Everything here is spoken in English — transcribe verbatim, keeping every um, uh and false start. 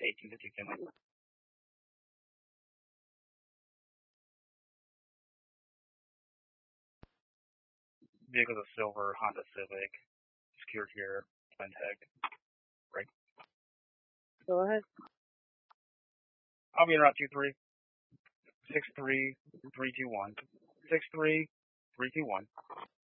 eighteen fifty Finley. Vehicle's a silver Honda Civic. Secured here. Twin tag. Right. Go ahead. I'll be in route two three. six three three two one. six three three two one.